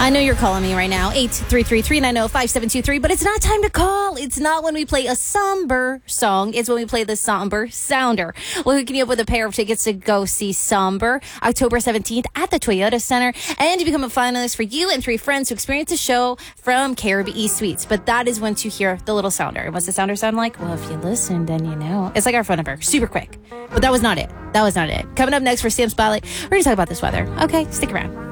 I know you're calling me right now, 833-390-5723, but it's not time to call. It's not when we play a somber song. It's when we play the somber sounder. We're hooking you up with a pair of tickets to go see Somber October 17th at the Toyota Center, and to become a finalist for you and 3 friends to experience the show from Caribbean Suites. But that is once you hear the little sounder. And what's the sounder sound like? Well, if you listen, then you know. It's like our phone number, super quick. But that was not it. That was not it. Coming up next for Sam Spotlight, we're going to talk about this weather. Okay, stick around.